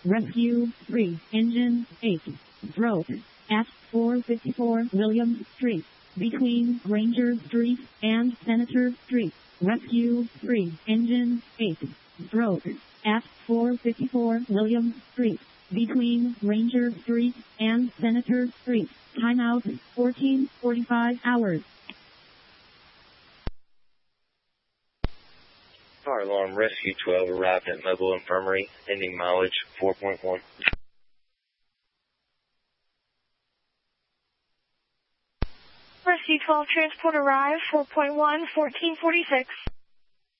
Rescue 3, Engine 8, broke at 454 William Street, between Granger Street and Senator Street. Rescue 3, Engine 8, broke at 454 William Street, between Granger Street and Senator Street. Timeout 14:45 hours. Fire alarm Rescue 12 arrived at Mobile Infirmary, ending mileage 4.1. Rescue 12 transport arrived, 4.1, 1446.